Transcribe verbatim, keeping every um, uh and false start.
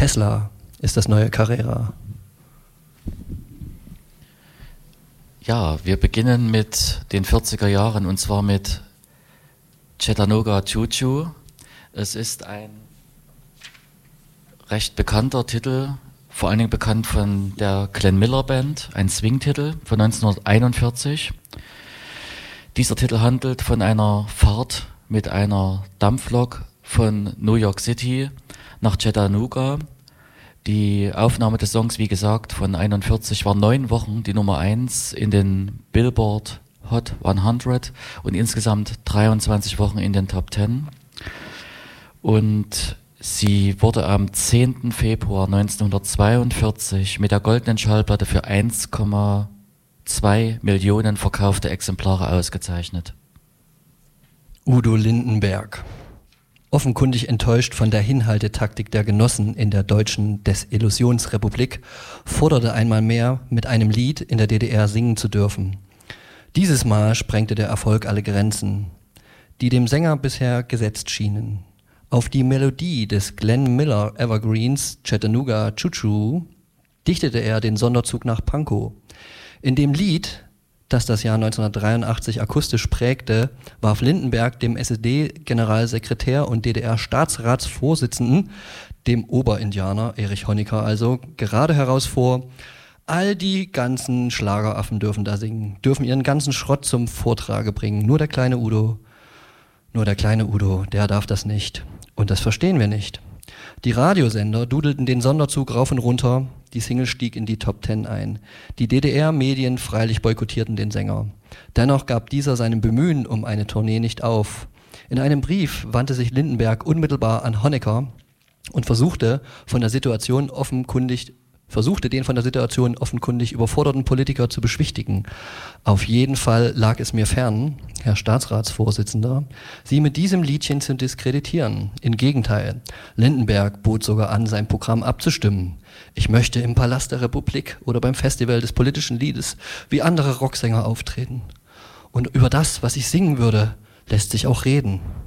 Tesla ist das neue Carrera. Ja, wir beginnen mit den vierziger Jahren und zwar mit Chattanooga Choo Choo. Es ist ein recht bekannter Titel, vor allen Dingen bekannt von der Glenn Miller Band, ein Swing-Titel von neunzehnhunderteinundvierzig. Dieser Titel handelt von einer Fahrt mit einer Dampflok von New York City nach Chattanooga. Die Aufnahme des Songs, wie gesagt, von einundvierzig war neun Wochen die Nummer eins in den Billboard Hot hundert und insgesamt dreiundzwanzig Wochen in den Top zehn. Und sie wurde am zehnten Februar neunzehnhundertzweiundvierzig mit der goldenen Schallplatte für eins Komma zwei Millionen verkaufte Exemplare ausgezeichnet. Udo Lindenberg. Offenkundig enttäuscht von der Hinhaltetaktik der Genossen in der deutschen Desillusionsrepublik, forderte einmal mehr, mit einem Lied in der D D R singen zu dürfen. Dieses Mal sprengte der Erfolg alle Grenzen, die dem Sänger bisher gesetzt schienen. Auf die Melodie des Glenn Miller Evergreens Chattanooga Choo Choo dichtete er den Sonderzug nach Pankow. In dem Lied, das das Jahr neunzehnhundertdreiundachtzig akustisch prägte, warf Lindenberg dem S E D-Generalsekretär und D D R-Staatsratsvorsitzenden, dem Oberindianer Erich Honecker also, gerade heraus vor: All die ganzen Schlageraffen dürfen da singen, dürfen ihren ganzen Schrott zum Vortrage bringen. Nur der kleine Udo, nur der kleine Udo, der darf das nicht. Und das verstehen wir nicht. Die Radiosender dudelten den Sonderzug rauf und runter, die Single stieg in die Top zehn ein. Die D D R-Medien freilich boykottierten den Sänger. Dennoch gab dieser seinem Bemühen um eine Tournee nicht auf. In einem Brief wandte sich Lindenberg unmittelbar an Honecker und versuchte, von der Situation offenkundig versuchte, den von der Situation offenkundig überforderten Politiker zu beschwichtigen. Auf jeden Fall lag es mir fern, Herr Staatsratsvorsitzender, Sie mit diesem Liedchen zu diskreditieren. Im Gegenteil, Lindenberg bot sogar an, sein Programm abzustimmen. Ich möchte im Palast der Republik oder beim Festival des politischen Liedes wie andere Rocksänger auftreten. Und über das, was ich singen würde, lässt sich auch reden.